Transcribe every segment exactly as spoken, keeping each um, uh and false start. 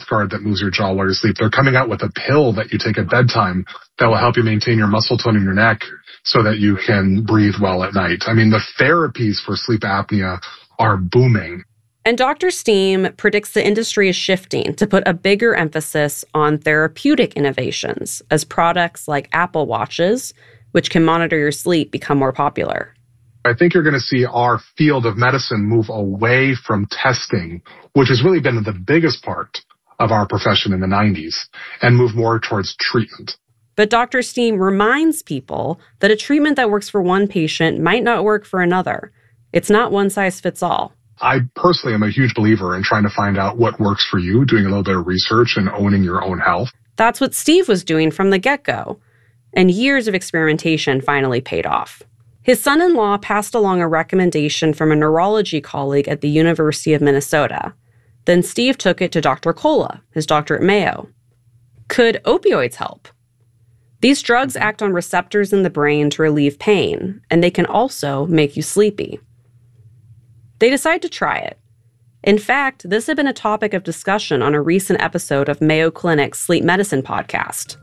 mouth guard that moves your jaw while you sleep. They're coming out with a pill that you take at bedtime that will help you maintain your muscle tone in your neck so that you can breathe well at night. I mean, the therapies for sleep apnea are booming. And Doctor Steen predicts the industry is shifting to put a bigger emphasis on therapeutic innovations as products like Apple Watches, which can monitor your sleep, become more popular. I think you're going to see our field of medicine move away from testing, which has really been the biggest part of our profession in the nineties, and move more towards treatment. But Doctor Steen reminds people that a treatment that works for one patient might not work for another. It's not one size fits all. I personally am a huge believer in trying to find out what works for you, doing a little bit of research and owning your own health. That's what Steve was doing from the get-go. And years of experimentation finally paid off. His son-in-law passed along a recommendation from a neurology colleague at the University of Minnesota. Then Steve took it to Doctor Kolla, his doctor at Mayo. Could opioids help? These drugs act on receptors in the brain to relieve pain, and they can also make you sleepy. They decide to try it. In fact, this had been a topic of discussion on a recent episode of Mayo Clinic's Sleep Medicine podcast.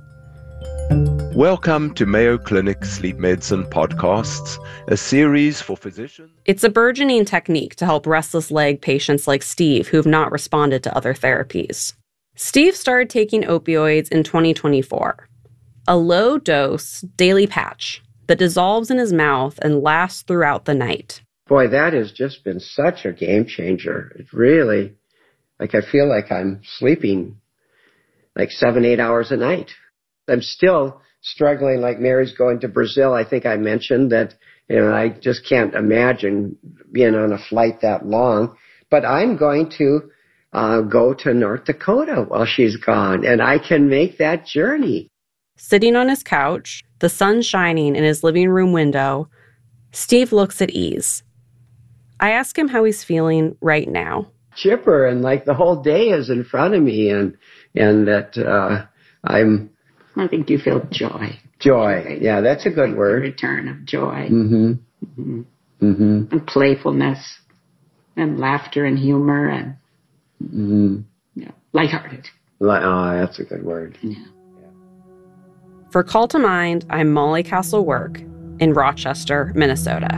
Welcome to Mayo Clinic Sleep Medicine Podcasts, a series for physicians. It's a burgeoning technique to help restless leg patients like Steve who have not responded to other therapies. Steve started taking opioids in twenty twenty-four, a low-dose daily patch that dissolves in his mouth and lasts throughout the night. Boy, that has just been such a game changer. It really, like I feel like I'm sleeping like seven, eight hours a night. I'm still struggling, like Mary's going to Brazil. I think I mentioned that, you know, I just can't imagine being on a flight that long. But I'm going to uh, go to North Dakota while she's gone, and I can make that journey. Sitting on his couch, the sun shining in his living room window, Steve looks at ease. I ask him how he's feeling right now. Chipper, and like the whole day is in front of me, and and that uh, I'm... I think you feel joy. Joy, joy. Yeah, that's a good word. The return of joy. Mm-hmm. Mm-hmm. Mm-hmm. And playfulness, and laughter and humor, and mm-hmm. yeah, lighthearted. Oh, that's a good word. Yeah. For Call to Mind, I'm Molly Castle-Work in Rochester, Minnesota.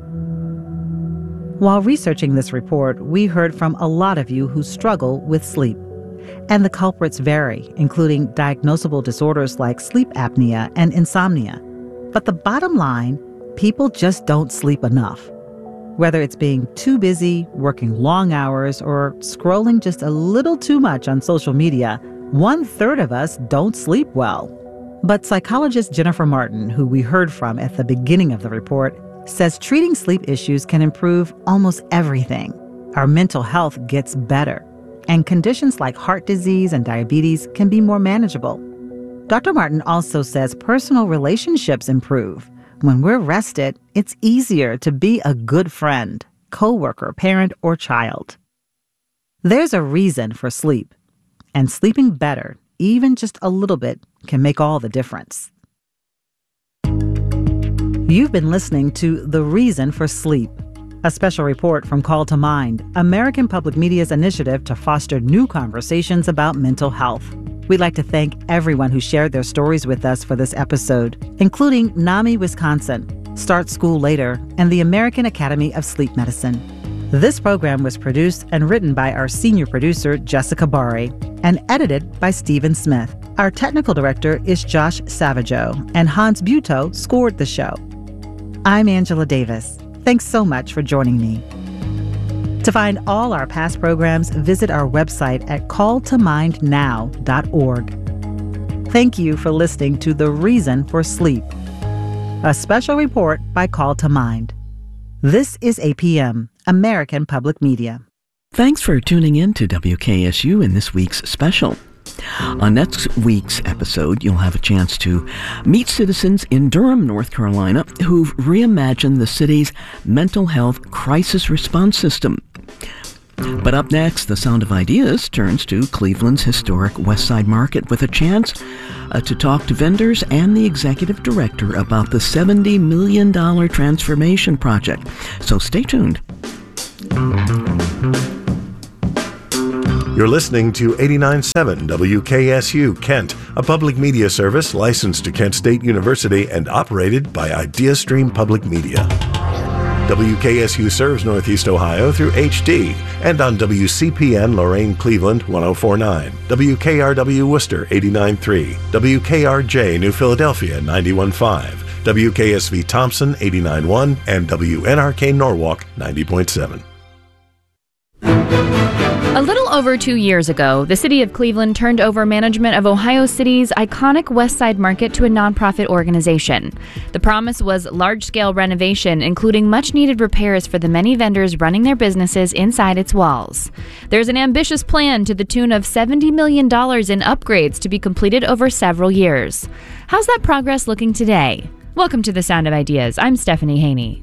While researching this report, we heard from a lot of you who struggle with sleep. And the culprits vary, including diagnosable disorders like sleep apnea and insomnia. But the bottom line, people just don't sleep enough. Whether it's being too busy, working long hours, or scrolling just a little too much on social media, one third of us don't sleep well. But psychologist Jennifer Martin, who we heard from at the beginning of the report, says treating sleep issues can improve almost everything. Our mental health gets better, and conditions like heart disease and diabetes can be more manageable. Doctor Martin also says personal relationships improve. When we're rested, it's easier to be a good friend, coworker, parent, or child. There's a reason for sleep, and sleeping better, even just a little bit, can make all the difference. You've been listening to The Reason for Sleep, a special report from Call to Mind, American Public Media's initiative to foster new conversations about mental health. We'd like to thank everyone who shared their stories with us for this episode, including NAMI Wisconsin, Start School Later, and the American Academy of Sleep Medicine. This program was produced and written by our senior producer, Jessica Bari, and edited by Stephen Smith. Our technical director is Josh Savageau, and Hans Buetow scored the show. I'm Angela Davis. Thanks so much for joining me. To find all our past programs, visit our website at call to mind now dot org. Thank you for listening to The Reason for Sleep, a special report by Call to Mind. This is A P M, American Public Media. Thanks for tuning in to W K S U in this week's special. On next week's episode, you'll have a chance to meet citizens in Durham, North Carolina, who've reimagined the city's mental health crisis response system. But up next, The Sound of Ideas turns to Cleveland's historic West Side Market with a chance uh, to talk to vendors and the executive director about the seventy million dollars transformation project. So stay tuned. You're listening to eighty-nine point seven W K S U Kent, a public media service licensed to Kent State University and operated by IdeaStream Public Media. W K S U serves Northeast Ohio through H D and on W C P N Lorain Cleveland one oh four point nine, W K R W Worcester eighty-nine point three, W K R J New Philadelphia ninety-one point five, W K S V Thompson eighty-nine point one, and W N R K Norwalk ninety point seven. A little over two years ago, the city of Cleveland turned over management of Ohio City's iconic West Side Market to a nonprofit organization. The promise was large-scale renovation, including much-needed repairs for the many vendors running their businesses inside its walls. There's an ambitious plan to the tune of seventy million dollars in upgrades to be completed over several years. How's that progress looking today? Welcome to The Sound of Ideas. I'm Stephanie Haney.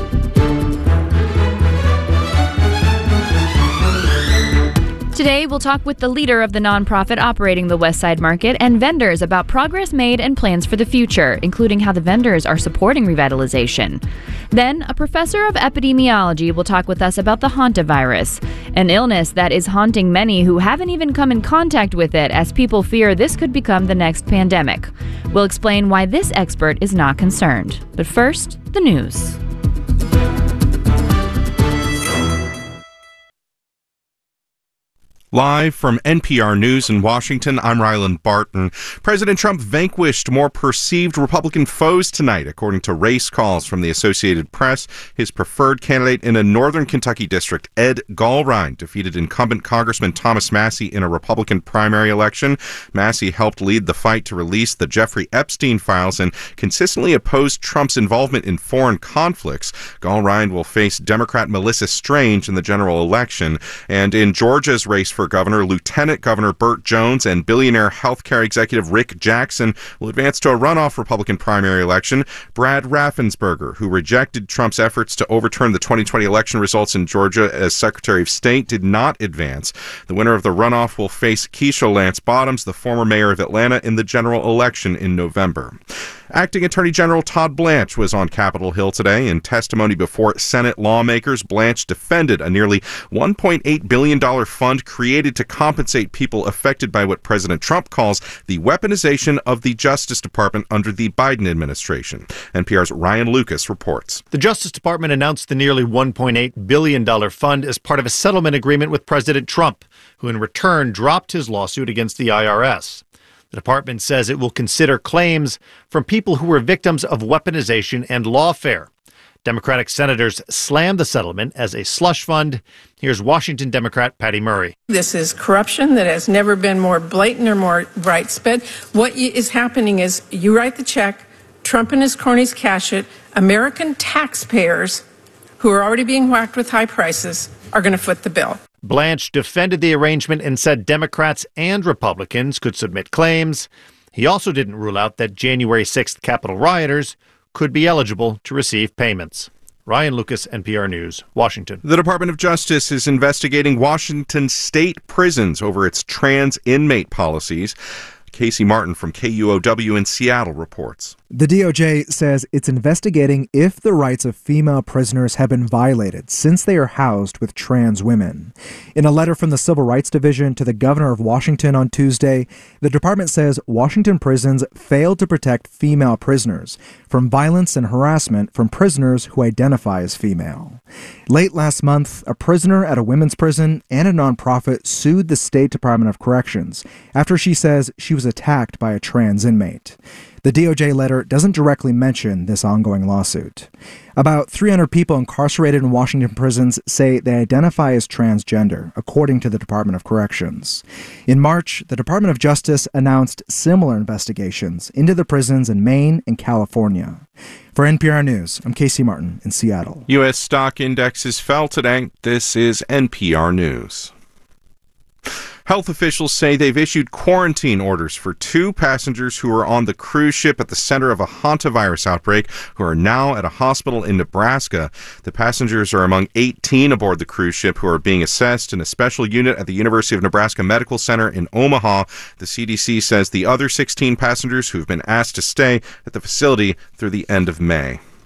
Today, we'll talk with the leader of the nonprofit operating the West Side Market and vendors about progress made and plans for the future, including how the vendors are supporting revitalization. Then, a professor of epidemiology will talk with us about the hantavirus, an illness that is haunting many who haven't even come in contact with it, as people fear this could become the next pandemic. We'll explain why this expert is not concerned. But first, the news. Live from N P R News in Washington, I'm Ryland Barton. President Trump vanquished more perceived Republican foes tonight, according to race calls from the Associated Press. His preferred candidate in a northern Kentucky district, Ed Gallrein, defeated incumbent Congressman Thomas Massie in a Republican primary election. Massie helped lead the fight to release the Jeffrey Epstein files and consistently opposed Trump's involvement in foreign conflicts. Gallrein will face Democrat Melissa Strange in the general election. And in Georgia's race for For Governor, Lieutenant Governor Burt Jones and billionaire healthcare executive Rick Jackson will advance to a runoff Republican primary election. Brad Raffensperger, who rejected Trump's efforts to overturn the twenty twenty election results in Georgia as Secretary of State, did not advance. The winner of the runoff will face Keisha Lance Bottoms, the former mayor of Atlanta, in the general election in November. Acting Attorney General Todd Blanche was on Capitol Hill today. In testimony before Senate lawmakers, Blanche defended a nearly one point eight billion dollars fund created to compensate people affected by what President Trump calls the weaponization of the Justice Department under the Biden administration. N P R's Ryan Lucas reports. The Justice Department announced the nearly one point eight billion dollars fund as part of a settlement agreement with President Trump, who in return dropped his lawsuit against the I R S. The department says it will consider claims from people who were victims of weaponization and lawfare. Democratic senators slammed the settlement as a slush fund. Here's Washington Democrat Patty Murray. This is corruption that has never been more blatant or more widespread. What is happening is you write the check, Trump and his cronies cash it, American taxpayers, who are already being whacked with high prices, are going to foot the bill. Blanche defended the arrangement and said Democrats and Republicans could submit claims. He also didn't rule out that January sixth Capitol rioters could be eligible to receive payments. Ryan Lucas, N P R News, Washington. The Department of Justice is investigating Washington state prisons over its trans inmate policies. Casey Martin from K U O W in Seattle reports. The D O J says it's investigating if the rights of female prisoners have been violated since they are housed with trans women. In a letter from the Civil Rights Division to the governor of Washington on Tuesday, the department says Washington prisons failed to protect female prisoners from violence and harassment from prisoners who identify as female. Late last month, a prisoner at a women's prison and a nonprofit sued the State Department of Corrections after she says she was attacked by a trans inmate. The D O J letter doesn't directly mention this ongoing lawsuit. About three hundred people incarcerated in Washington prisons say they identify as transgender, according to the Department of Corrections. In March, the Department of Justice announced similar investigations into the prisons in Maine and California. For N P R News, I'm Casey Martin in Seattle. U S stock indexes fell today. This is N P R News. Health officials say they've issued quarantine orders for two passengers who were on the cruise ship at the center of a hantavirus outbreak who are now at a hospital in Nebraska. The passengers are among eighteen aboard the cruise ship who are being assessed in a special unit at the University of Nebraska Medical Center in Omaha. The C D C says the other sixteen passengers who've been asked to stay at the facility through the end of May.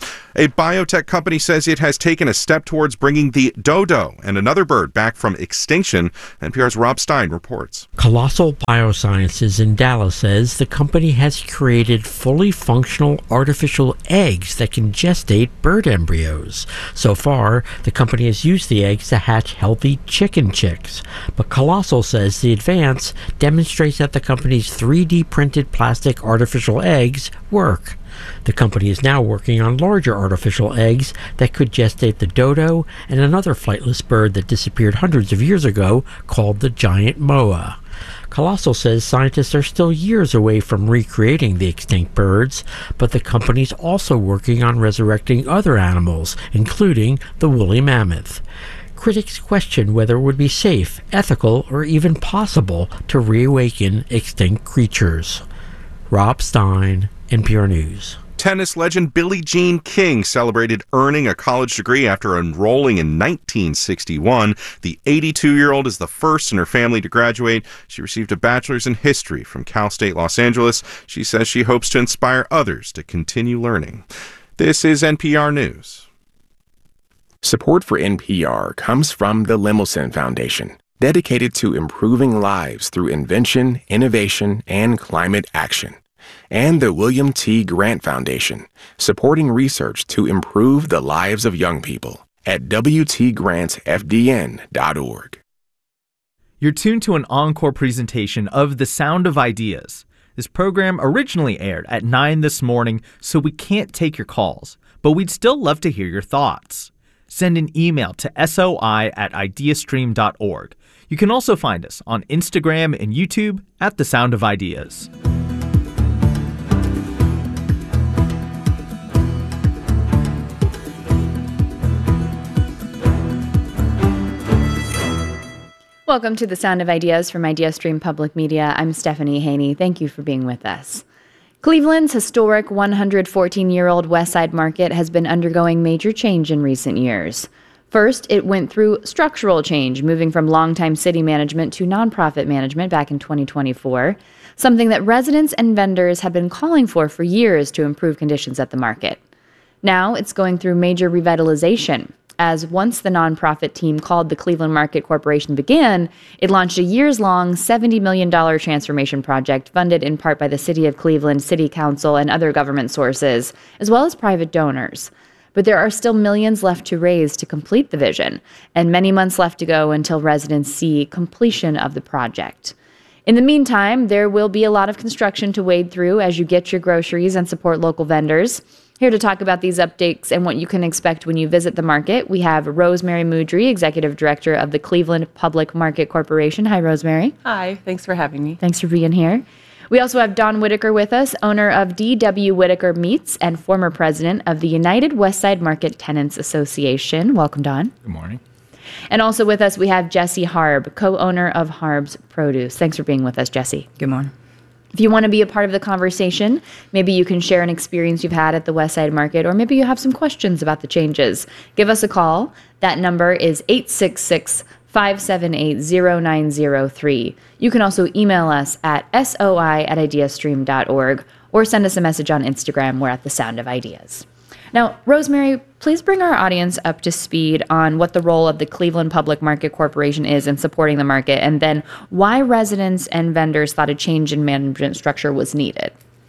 A biotech company says it has taken a step towards bringing the dodo and another bird back from extinction. N P R's Rob Stein reports. Colossal Biosciences in Dallas says the company has created fully functional artificial eggs that can gestate bird embryos. So far, the company has used the eggs to hatch healthy chicken chicks. But Colossal says the advance demonstrates that the company's three D printed plastic artificial eggs work. The company is now working on larger artificial eggs that could gestate the dodo and another flightless bird that disappeared hundreds of years ago called the giant moa. Colossal says scientists are still years away from recreating the extinct birds, but the company's also working on resurrecting other animals, including the woolly mammoth. Critics question whether it would be safe, ethical, or even possible to reawaken extinct creatures. Rob Stein, N P R News. Tennis legend Billie Jean King celebrated earning a college degree after enrolling in nineteen sixty-one. The eighty-two-year-old is the first in her family to graduate. She received a bachelor's in history from Cal State Los Angeles. She says she hopes to inspire others to continue learning. This is N P R News. Support for N P R comes from the Lemelson Foundation, dedicated to improving lives through invention, innovation, and climate action. And the William T. Grant Foundation, supporting research to improve the lives of young people at w t grants f d n dot org. You're tuned to an encore presentation of The Sound of Ideas. This program originally aired at nine this morning, so we can't take your calls, but we'd still love to hear your thoughts. Send an email to soi at ideastream dot org. You can also find us on Instagram and YouTube at The Sound of Ideas. Welcome to The Sound of Ideas from IdeaStream Public Media. I'm Stephanie Haney. Thank you for being with us. Cleveland's historic one hundred fourteen-year-old West Side Market has been undergoing major change in recent years. First, it went through structural change, moving from longtime city management to nonprofit management back in twenty twenty-four, something that residents and vendors have been calling for for years to improve conditions at the market. Now it's going through major revitalization, as once the nonprofit team called the Cleveland Market Corporation began, it launched a years-long seventy million dollars transformation project funded in part by the City of Cleveland, City Council, and other government sources, as well as private donors. But there are still millions left to raise to complete the vision, and many months left to go until residents see completion of the project. In the meantime, there will be a lot of construction to wade through as you get your groceries and support local vendors. Here to talk about these updates and what you can expect when you visit the market, we have Rosemary Moudry, Executive Director of the Cleveland Public Market Corporation. Hi, Rosemary. Hi, thanks for having me. Thanks for being here. We also have Don Whitaker with us, owner of D W Whitaker Meats and former president of the United West Side Market Tenants Association. Welcome, Don. Good morning. And also with us, we have Jesse Harb, co-owner of Harb's Produce. Thanks for being with us, Jesse. Good morning. If you want to be a part of the conversation, maybe you can share an experience you've had at the West Side Market, or maybe you have some questions about the changes. Give us a call. That number is eight six six, five seven eight, zero nine zero three. You can also email us at soi at ideastream dot org or send us a message on Instagram. We're at The Sound of Ideas. Now, Rosemary, please bring our audience up to speed on what the role of the Cleveland Public Market Corporation is in supporting the market, and then why residents and vendors thought a change in management structure was needed.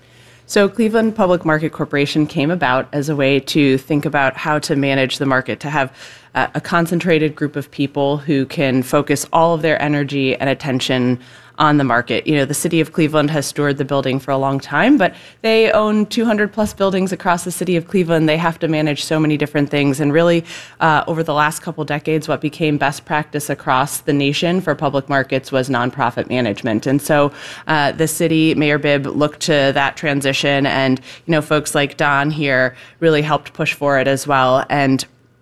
So Cleveland Public Market Corporation came about as a way to think about how to manage the market, to have uh, a concentrated group of people who can focus all of their energy and attention on the market. You know, the city of Cleveland has stored the building for a long time, but they own two hundred plus buildings across the city of Cleveland. They have to manage so many different things. And really, uh, over the last couple decades, what became best practice across the nation for public markets was nonprofit management. And so uh, the city, Mayor Bibb, looked to that transition, and, you know, folks like Don here really helped push for it as well. And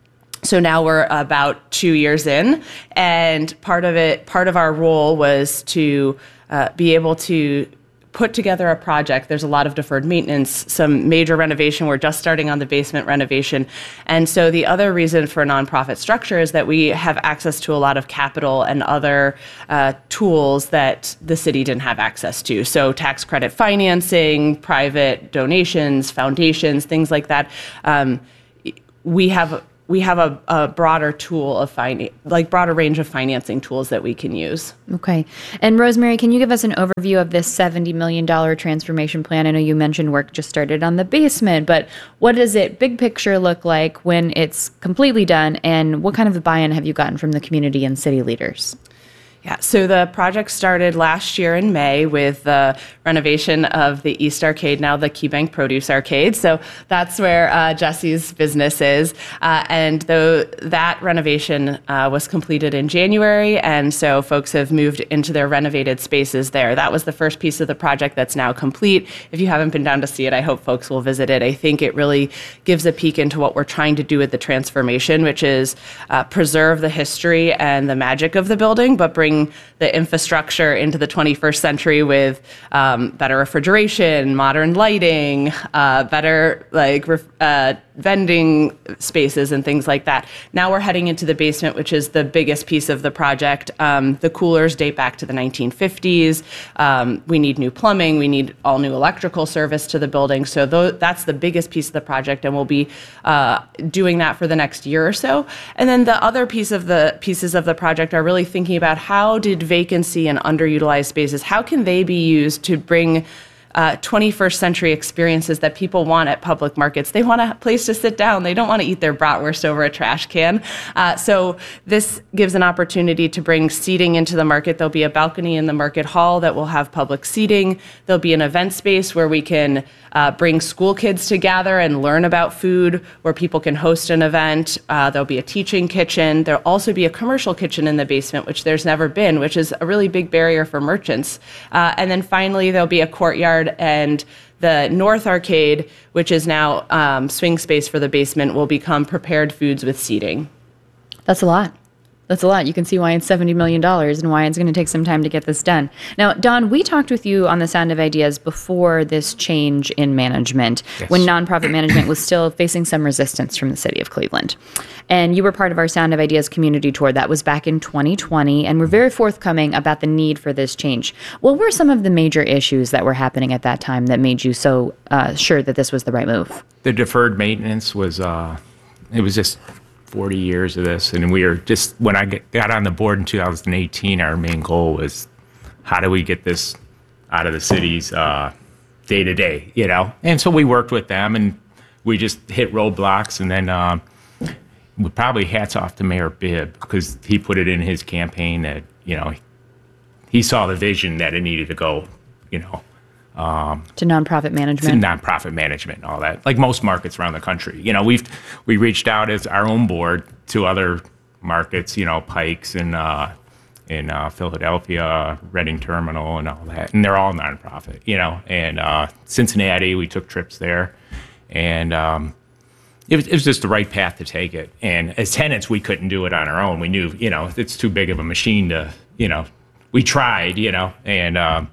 so now we're about two years in, and part of it, part of our role was to uh, be able to put together a project. There's a lot of deferred maintenance, some major renovation. We're just starting on the basement renovation. And so the other reason for a nonprofit structure is that we have access to a lot of capital and other uh, tools that the city didn't have access to. So tax credit financing, private donations, foundations, things like that. Um, we have we have a, a broader tool of fin- like broader range of financing tools that we can use. Okay. And Rosemary, can you give us an overview of this seventy million dollars transformation plan? I know you mentioned work just started on the basement, but what does it big picture look like when it's completely done, and what kind of buy-in have you gotten from the community and city leaders? Yeah, so the project started last year in May with the renovation of the East Arcade, now the KeyBank Produce Arcade. So that's where uh, Jesse's business is. Uh, and though that renovation uh, was completed in January, and so folks have moved into their renovated spaces there. That was the first piece of the project that's now complete. If you haven't been down to see it, I hope folks will visit it. I think it really gives a peek into what we're trying to do with the transformation, which is uh, preserve the history and the magic of the building, but bring the infrastructure into the twenty-first century with um, better refrigeration, modern lighting, uh, better like ref- uh, vending spaces and things like that. Now we're heading into the basement, which is the biggest piece of the project. Um, the coolers date back to the nineteen fifties. Um, we need new plumbing. We need all new electrical service to the building. So th- that's the biggest piece of the project, and we'll be uh, doing that for the next year or so. And then the other piece of the pieces of the project are really thinking about how How did vacancy and underutilized spaces, how can they be used to bring uh, twenty-first century experiences that people want at public markets? They want a place to sit down. They don't want to eat their bratwurst over a trash can. Uh, so this gives an opportunity to bring seating into the market. There'll be a balcony in the market hall that will have public seating. There'll be an event space where we can uh, bring school kids to gather and learn about food, where people can host an event. Uh, there'll be a teaching kitchen. There'll also be a commercial kitchen in the basement, which there's never been, which is a really big barrier for merchants. Uh, and then finally, there'll be a courtyard, and the North Arcade, which is now um, swing space for the basement, will become prepared foods with seating. That's a lot. That's a lot. You can see why it's seventy million dollars and why it's going to take some time to get this done. Now, Don, we talked with you on the Sound of Ideas before this change in management, yes, when nonprofit management was still facing some resistance from the city of Cleveland. And you were part of our Sound of Ideas community tour. That was back in twenty twenty, and we're very forthcoming about the need for this change. What were some of the major issues that were happening at that time that made you so uh, sure that this was the right move? The deferred maintenance was, uh, it was just forty years of this, and we were just, when I got on the board in two thousand eighteen, our main goal was how do we get this out of the city's uh, day-to-day, you know? And so we worked with them, and we just hit roadblocks, and then uh, we probably hats off to Mayor Bibb, because he put it in his campaign that, you know, he saw the vision that it needed to go, you know, Um, to nonprofit management, to nonprofit management, and all that. Like most markets around the country, you know, we've we reached out as our own board to other markets, you know, Pikes and uh, in uh, Philadelphia, Reading Terminal, and all that, and they're all nonprofit, you know. And uh, Cincinnati, we took trips there, and um, it was, it was just the right path to take it. And as tenants, we couldn't do it on our own. We knew, you know, it's too big of a machine to, you know. We tried, you know, and. Um,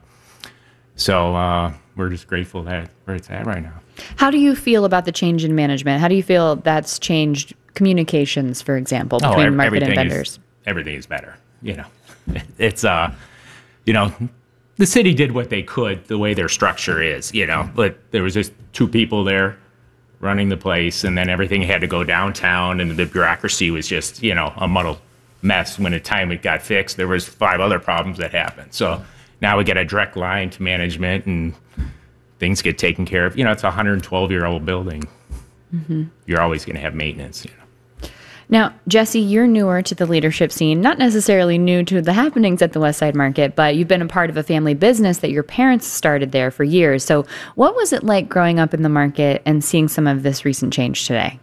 So uh, we're just grateful that where it's at right now. How do you feel about the change in management? How do you feel that's changed communications, for example, between oh, market and vendors? Is, everything is better. You know, it's uh, you know, the city did what they could the way their structure is. You know, but there was just two people there running the place, and then everything had to go downtown, and the bureaucracy was just, you know, a muddled mess. When the time it got fixed, there was five other problems that happened. So. Now we get a direct line to management, and things get taken care of. You know, it's a one hundred twelve year old building. Mm-hmm. You're always going to have maintenance. You know. Now, Jesse, you're newer to the leadership scene, not necessarily new to the happenings at the West Side Market, but you've been a part of a family business that your parents started there for years. So what was it like growing up in the market and seeing some of this recent change today?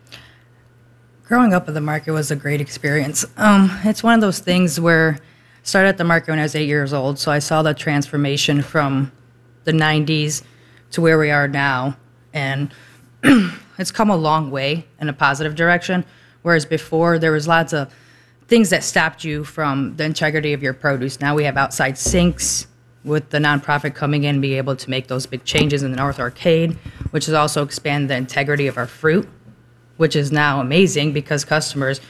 Growing up at the market was a great experience. Um, it's one of those things where started at the market when I was eight years old, so I saw the transformation from the nineties to where we are now, and it's come a long way in a positive direction, whereas before there was lots of things that stopped you from the integrity of your produce. Now we have outside sinks, with the nonprofit coming in, be able to make those big changes in the North Arcade, which has also expanded the integrity of our fruit, which is now amazing because customers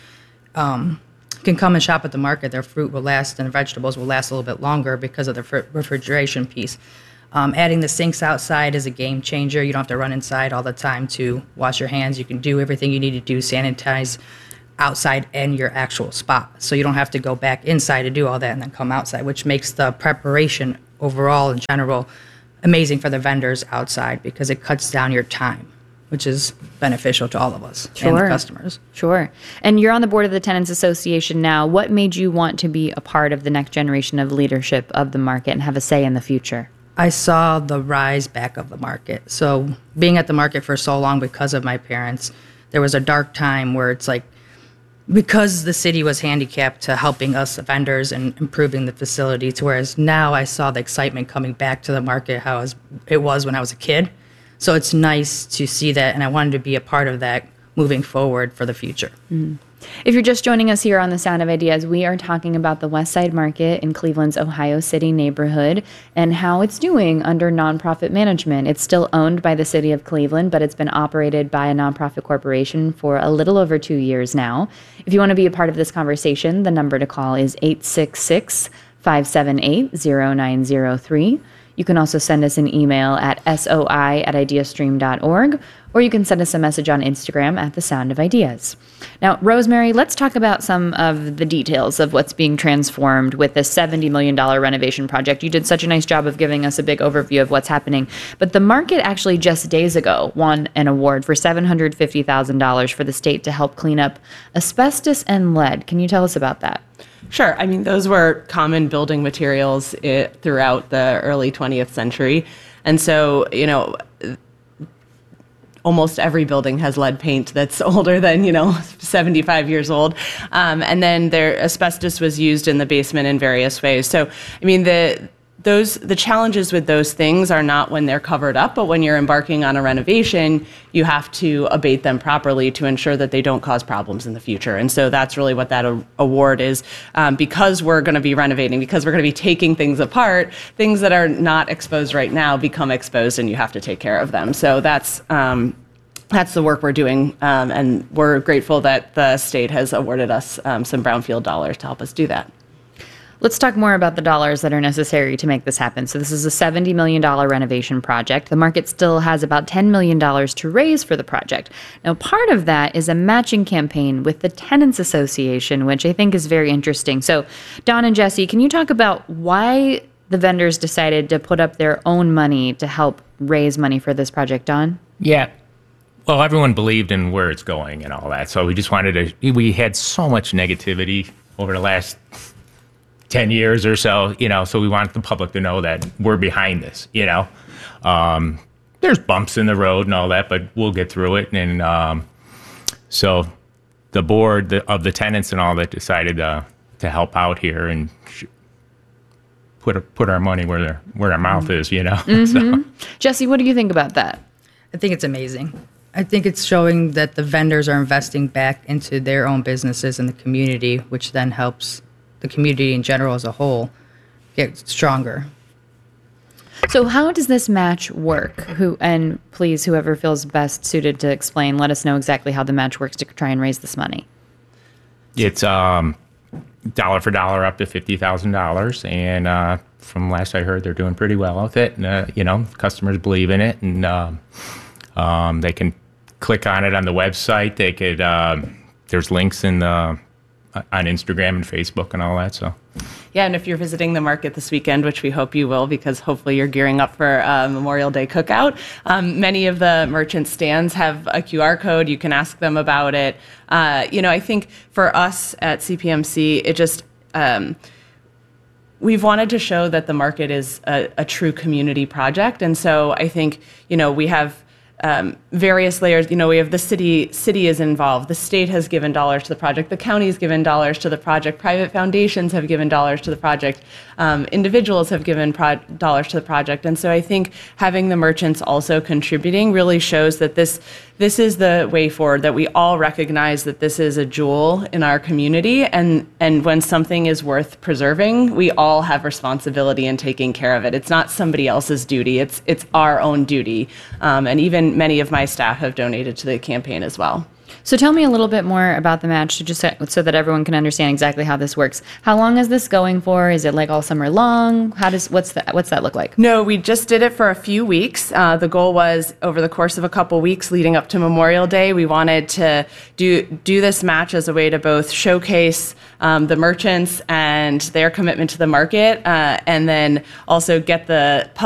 um, can come and shop at the market. Their fruit will last and vegetables will last a little bit longer because of the fr- refrigeration piece. Um, adding the sinks outside is a game changer. You don't have to run inside all the time to wash your hands. You can do everything you need to do, sanitize outside and your actual spot. So you don't have to go back inside to do all that and then come outside, which makes the preparation overall in general amazing for the vendors outside because it cuts down your time, which is beneficial to all of us Sure. and the customers. Sure. And you're on the board of the Tenants Association now. What made you want to be a part of the next generation of leadership of the market and have a say in the future? I saw the rise back of the market. So being at the market for so long because of my parents, there was a dark time where it's like, because the city was handicapped to helping us vendors and improving the facilities, whereas now I saw the excitement coming back to the market how it was when I was a kid. So it's nice to see that, and I wanted to be a part of that moving forward for the future. Mm. If you're just joining us here on The Sound of Ideas, we are talking about the West Side Market in Cleveland's Ohio City neighborhood and how it's doing under nonprofit management. It's still owned by the city of Cleveland, but it's been operated by a nonprofit corporation for a little over two years now. If you want to be a part of this conversation, the number to call is eight six six, five seven eight, zero nine zero three. You can also send us an email at soi at ideastream dot org, or you can send us a message on Instagram at The Sound of Ideas. Now, Rosemary, let's talk about some of the details of what's being transformed with this seventy million dollars renovation project. You did such a nice job of giving us a big overview of what's happening. But the market actually just days ago won an award for seven hundred fifty thousand dollars for the state to help clean up asbestos and lead. Can you tell us about that? Sure. I mean, those were common building materials I- throughout the early twentieth century. And so, you know, almost every building has lead paint that's older than, you know, seventy-five years old. Um, and then there, asbestos was used in the basement in various ways. So, I mean, the those the challenges with those things are not when they're covered up, but when you're embarking on a renovation, you have to abate them properly to ensure that they don't cause problems in the future. And so that's really what that a- award is. Um, because we're going to be renovating, because we're going to be taking things apart, things that are not exposed right now become exposed and you have to take care of them. So that's um, that's the work we're doing. Um, and we're grateful that the state has awarded us um, some brownfield dollars to help us do that. Let's talk more about the dollars that are necessary to make this happen. So this is a seventy million dollars renovation project. The market still has about ten million dollars to raise for the project. Now, part of that is a matching campaign with the Tenants Association, which I think is very interesting. So, Don and Jesse, can you talk about why the vendors decided to put up their own money to help raise money for this project, Don? Yeah. Well, everyone believed in where it's going and all that. So we just wanted to, we had so much negativity over the last ten years or so, you know, so we wanted the public to know that we're behind this, you know. Um, there's bumps in the road and all that, but we'll get through it. And um, so the board of the tenants and all that decided uh, to help out here and sh- put put our money where their, where our mouth is, you know. Mm-hmm. So. Jesse, what do you think about that? I think it's amazing. I think it's showing that the vendors are investing back into their own businesses and the community, which then helps the community in general as a whole get stronger. So how does this match work? Who and please, whoever feels best suited to explain, let us know exactly how the match works to try and raise this money. It's um, dollar for dollar up to fifty thousand dollars. And uh, from last I heard, they're doing pretty well with it. And, uh, you know, customers believe in it. And um, um, they can click on it on the website. They could, um, there's links in the on Instagram and Facebook and all that. So, yeah, and if you're visiting the market this weekend, which we hope you will, because hopefully you're gearing up for uh, Memorial Day cookout, um, many of the merchant stands have a Q R code. You can ask them about it. Uh, you know, I think for us at C P M C, it just um, we've wanted to show that the market is a, a true community project, and so I think you know we have. um, various layers. You know, we have the city, city is involved. The state has given dollars to the project. The county has given dollars to the project. Private foundations have given dollars to the project. Um, individuals have given pro- dollars to the project. And so I think having the merchants also contributing really shows that this this is the way forward, that we all recognize that this is a jewel in our community. And, and when something is worth preserving, we all have responsibility in taking care of it. It's not somebody else's duty. It's, it's our own duty. Um, and even many of my staff have donated to the campaign as well. So tell me a little bit more about the match, just so that everyone can understand exactly how this works. How long is this going for? Is it like all summer long? How does what's that what's that look like? No, we just did it for a few weeks. Uh, the goal was over the course of a couple weeks leading up to Memorial Day, we wanted to do do this match as a way to both showcase um, the merchants and their commitment to the market, uh, and then also get the